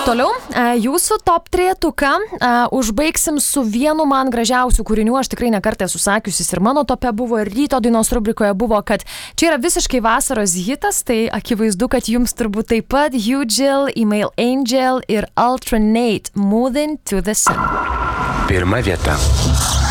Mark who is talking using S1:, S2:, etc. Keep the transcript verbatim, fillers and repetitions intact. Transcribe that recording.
S1: toliau. Jūsų top trejetuką užbaigsim su vienu man gražiausių kūrinių. Aš tikrai nekartą esu sakiusis ir mano tope buvo, ir ryto dainos rubrikoje buvo, kad čia yra visiškai vasaros hitas, tai akivaizdu, kad jums turbūt taip pat Hugel, Email Angel ir Alternate Moving to the Sun.
S2: Pirma vieta.